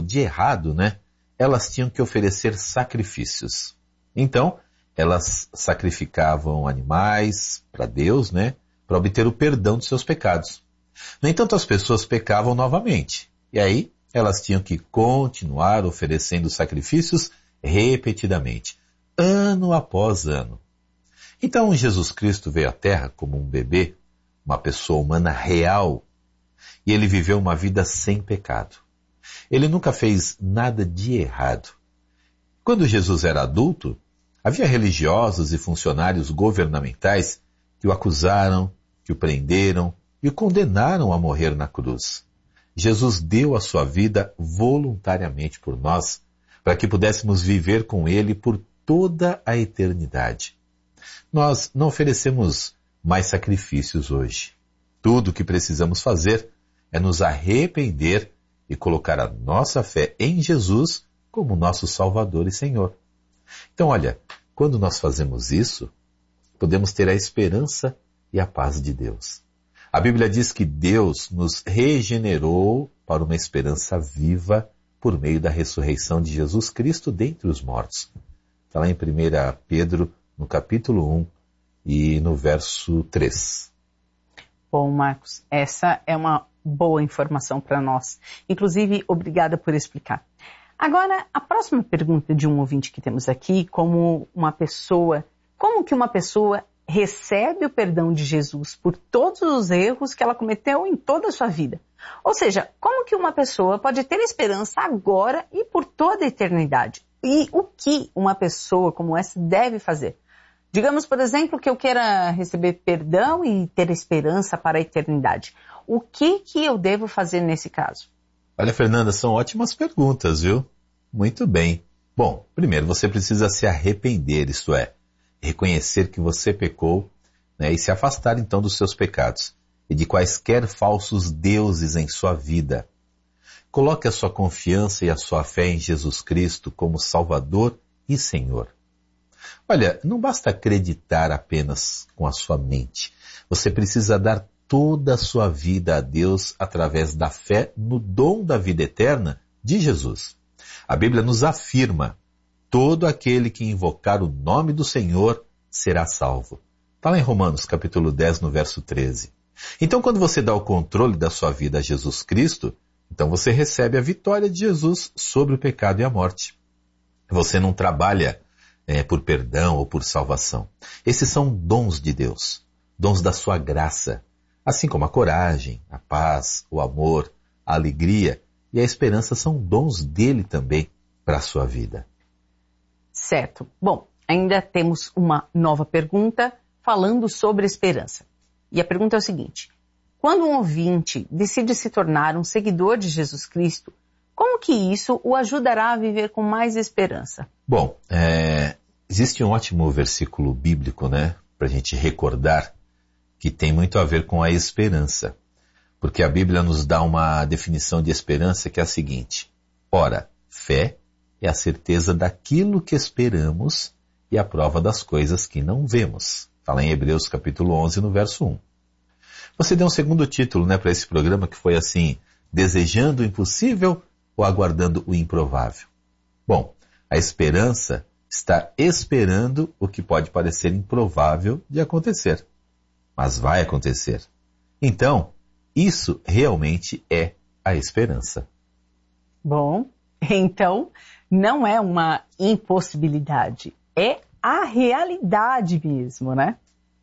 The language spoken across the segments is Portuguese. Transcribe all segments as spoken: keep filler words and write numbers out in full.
de errado, né? Elas tinham que oferecer sacrifícios. Então, elas sacrificavam animais para Deus, né? Para obter o perdão dos seus pecados. No entanto, as pessoas pecavam novamente. E aí, elas tinham que continuar oferecendo sacrifícios repetidamente, ano após ano. Então, Jesus Cristo veio à Terra como um bebê, uma pessoa humana real, e ele viveu uma vida sem pecado. Ele nunca fez nada de errado. Quando Jesus era adulto, havia religiosos e funcionários governamentais que o acusaram, que o prenderam e o condenaram a morrer na cruz. Jesus deu a sua vida voluntariamente por nós, para que pudéssemos viver com ele por toda a eternidade. Nós não oferecemos mais sacrifícios hoje. Tudo o que precisamos fazer é nos arrepender e colocar a nossa fé em Jesus como nosso Salvador e Senhor. Então, olha, quando nós fazemos isso, podemos ter a esperança e a paz de Deus. A Bíblia diz que Deus nos regenerou para uma esperança viva por meio da ressurreição de Jesus Cristo dentre os mortos. Está lá em primeira Pedro, no capítulo um e no verso três. Bom, Marcos, essa é uma boa informação para nós. Inclusive, obrigada por explicar. Agora, a próxima pergunta de um ouvinte que temos aqui, como uma pessoa, como que uma pessoa recebe o perdão de Jesus por todos os erros que ela cometeu em toda a sua vida? Ou seja, como que uma pessoa pode ter esperança agora e por toda a eternidade? E o que uma pessoa como essa deve fazer? Digamos, por exemplo, que eu queira receber perdão e ter esperança para a eternidade. O que que eu devo fazer nesse caso? Olha, Fernanda, são ótimas perguntas, viu? Muito bem. Bom, primeiro você precisa se arrepender, isto é, reconhecer que você pecou, né, e se afastar então dos seus pecados e de quaisquer falsos deuses em sua vida. Coloque a sua confiança e a sua fé em Jesus Cristo como Salvador e Senhor. Olha, não basta acreditar apenas com a sua mente. Você precisa dar toda a sua vida a Deus através da fé no dom da vida eterna de Jesus. A Bíblia nos afirma: todo aquele que invocar o nome do Senhor será salvo. Está lá em Romanos capítulo dez, no verso treze. Então, quando você dá o controle da sua vida a Jesus Cristo, então você recebe a vitória de Jesus sobre o pecado e a morte. Você não trabalha é, por perdão ou por salvação. Esses são dons de Deus, dons da sua graça, assim como a coragem, a paz, o amor, a alegria e a esperança são dons dele também para a sua vida. Certo. Bom, ainda temos uma nova pergunta falando sobre esperança. E a pergunta é o seguinte: quando um ouvinte decide se tornar um seguidor de Jesus Cristo, como que isso o ajudará a viver com mais esperança? Bom, é, existe um ótimo versículo bíblico, né, para a gente recordar, que tem muito a ver com a esperança. Porque a Bíblia nos dá uma definição de esperança que é a seguinte: ora, fé é a certeza daquilo que esperamos e a prova das coisas que não vemos. Fala em Hebreus capítulo onze, no verso um. Você deu um segundo título, né, para esse programa que foi assim: desejando o impossível ou aguardando o improvável? Bom, a esperança está esperando o que pode parecer improvável de acontecer, mas vai acontecer. Então, isso realmente é a esperança. Bom, então não é uma impossibilidade, é a realidade mesmo, né?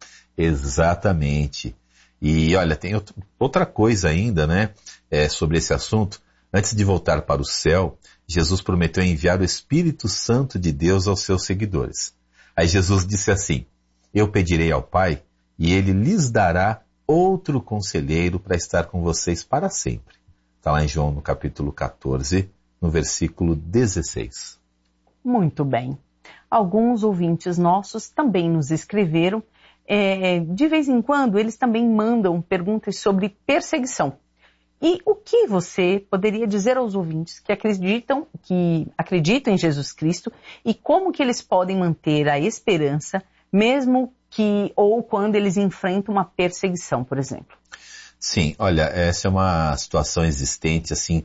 Exatamente. E olha, tem outra coisa ainda, né, é, sobre esse assunto. Antes de voltar para o céu, Jesus prometeu enviar o Espírito Santo de Deus aos seus seguidores. Aí Jesus disse assim: eu pedirei ao Pai e ele lhes dará outro conselheiro para estar com vocês para sempre. Está lá em João no capítulo quatorze, no versículo dezesseis. Muito bem. Alguns ouvintes nossos também nos escreveram. É, de vez em quando, eles também mandam perguntas sobre perseguição. E o que você poderia dizer aos ouvintes que acreditam, que acreditam em Jesus Cristo e como que eles podem manter a esperança, mesmo que ou quando eles enfrentam uma perseguição, por exemplo? Sim, olha, essa é uma situação existente, assim,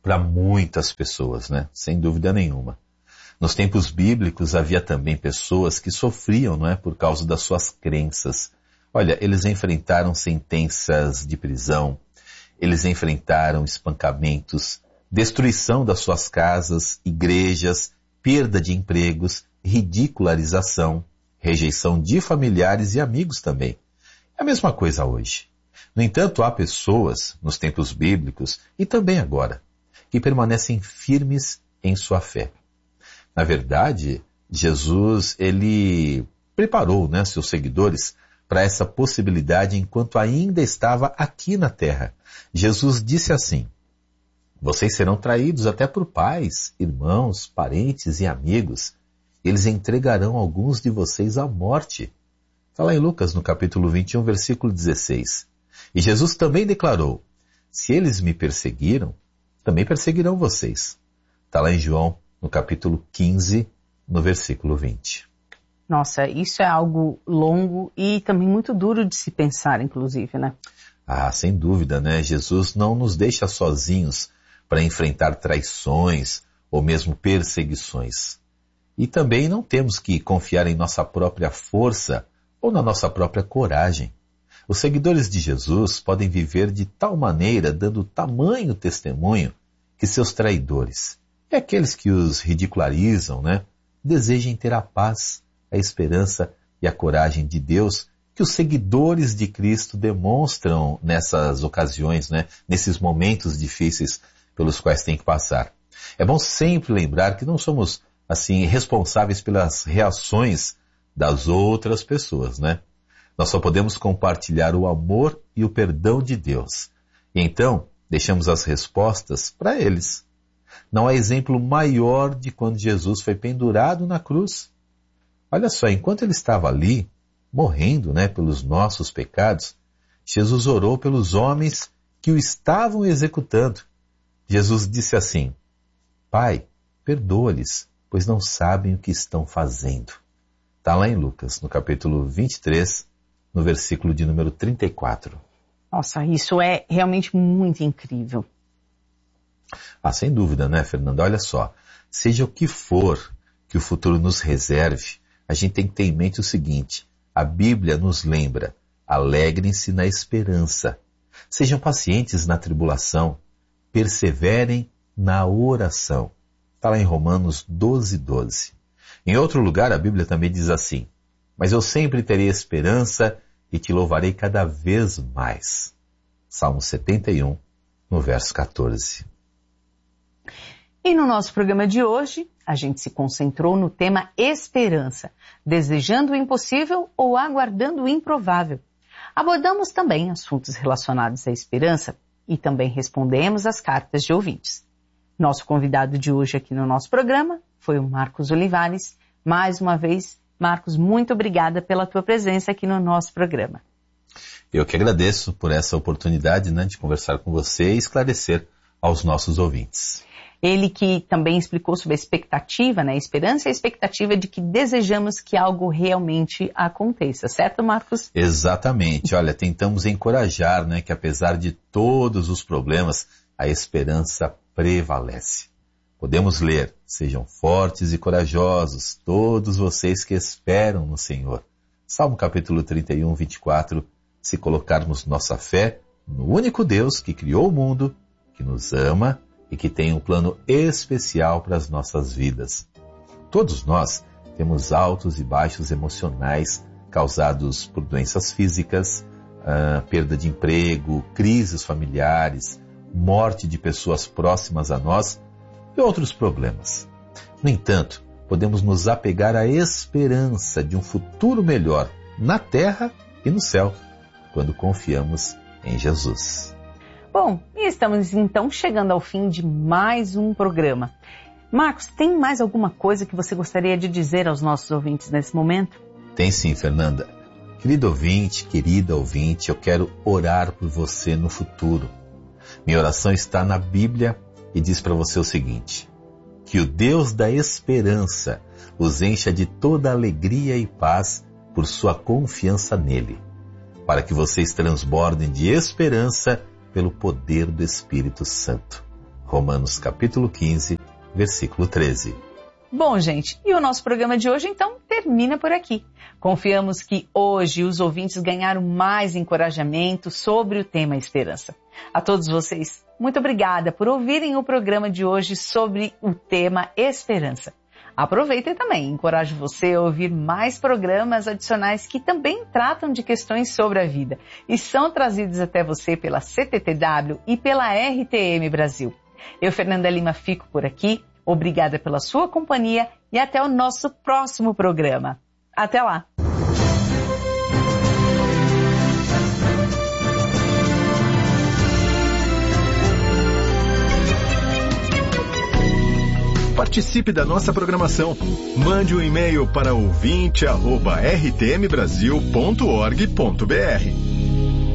para muitas pessoas, né? Sem dúvida nenhuma. Nos tempos bíblicos havia também pessoas que sofriam, não é, por causa das suas crenças. Olha, eles enfrentaram sentenças de prisão, eles enfrentaram espancamentos, destruição das suas casas, igrejas, perda de empregos, ridicularização, rejeição de familiares e amigos também. É a mesma coisa hoje. No entanto, há pessoas, nos tempos bíblicos e também agora, que permanecem firmes em sua fé. Na verdade, Jesus, ele preparou, né, seus seguidores para essa possibilidade enquanto ainda estava aqui na terra. Jesus disse assim: vocês serão traídos até por pais, irmãos, parentes e amigos. Eles entregarão alguns de vocês à morte. Está lá em Lucas, no capítulo vinte e um, versículo dezesseis. E Jesus também declarou: se eles me perseguiram, também perseguirão vocês. Está lá em João, no capítulo quinze, no versículo vinte. Nossa, isso é algo longo e também muito duro de se pensar, inclusive, né? Ah, sem dúvida, né? Jesus não nos deixa sozinhos para enfrentar traições ou mesmo perseguições. E também não temos que confiar em nossa própria força ou na nossa própria coragem. Os seguidores de Jesus podem viver de tal maneira, dando tamanho testemunho, que seus traidores e aqueles que os ridicularizam, né, desejem ter a paz, a esperança e a coragem de Deus que os seguidores de Cristo demonstram nessas ocasiões, né, nesses momentos difíceis pelos quais tem que passar. É bom sempre lembrar que não somos, assim, responsáveis pelas reações das outras pessoas, né? Nós só podemos compartilhar o amor e o perdão de Deus. E então, deixamos as respostas para eles. Não há exemplo maior de quando Jesus foi pendurado na cruz. Olha só, enquanto ele estava ali, morrendo, né, pelos nossos pecados, Jesus orou pelos homens que o estavam executando. Jesus disse assim: Pai, perdoa-lhes, pois não sabem o que estão fazendo. Está lá em Lucas, no capítulo vinte e três, no versículo de número trinta e quatro. Nossa, isso é realmente muito incrível. Ah, sem dúvida, né, Fernanda? Olha só, seja o que for que o futuro nos reserve, a gente tem que ter em mente o seguinte: a Bíblia nos lembra, alegrem-se na esperança, sejam pacientes na tribulação, perseverem na oração. Está lá em Romanos doze, doze. Em outro lugar, a Bíblia também diz assim: mas eu sempre terei esperança e te louvarei cada vez mais. Salmo setenta e um, no verso quatorze. E no nosso programa de hoje, a gente se concentrou no tema esperança, desejando o impossível ou aguardando o improvável. Abordamos também assuntos relacionados à esperança e também respondemos as cartas de ouvintes. Nosso convidado de hoje aqui no nosso programa foi o Marcos Olivares. Mais uma vez, Marcos, muito obrigada pela tua presença aqui no nosso programa. Eu que agradeço por essa oportunidade, né, de conversar com você e esclarecer aos nossos ouvintes. Ele que também explicou sobre a expectativa, né, a esperança e a expectativa de que desejamos que algo realmente aconteça, certo, Marcos? Exatamente. Olha, tentamos encorajar, né, que apesar de todos os problemas, a esperança prevalece. Podemos ler: sejam fortes e corajosos, todos vocês que esperam no Senhor. Salmo capítulo trinta e um, vinte e quatro. Se colocarmos nossa fé no único Deus que criou o mundo, que nos ama e que tem um plano especial para as nossas vidas. Todos nós temos altos e baixos emocionais causados por doenças físicas, uh, perda de emprego, crises familiares, morte de pessoas próximas a nós e outros problemas. No entanto, podemos nos apegar à esperança de um futuro melhor na terra e no céu, quando confiamos em Jesus. Bom, e estamos então chegando ao fim de mais um programa. Marcos, tem mais alguma coisa que você gostaria de dizer aos nossos ouvintes nesse momento? Tem sim, Fernanda. Querido ouvinte, querida ouvinte, eu quero orar por você no futuro. Minha oração está na Bíblia e diz para você o seguinte: que o Deus da esperança os encha de toda alegria e paz por sua confiança nele, para que vocês transbordem de esperança pelo poder do Espírito Santo. Romanos capítulo quinze, versículo treze. Bom, gente, e o nosso programa de hoje, então, termina por aqui. Confiamos que hoje os ouvintes ganharam mais encorajamento sobre o tema esperança. A todos vocês, muito obrigada por ouvirem o programa de hoje sobre o tema esperança. Aproveita também, encorajo você a ouvir mais programas adicionais que também tratam de questões sobre a vida e são trazidos até você pela C T T W e pela R T M Brasil. Eu, Fernanda Lima, fico por aqui. Obrigada pela sua companhia e até o nosso próximo programa. Até lá! Participe da nossa programação. Mande um e-mail para ouvinte arroba r t m brasil ponto org ponto b r.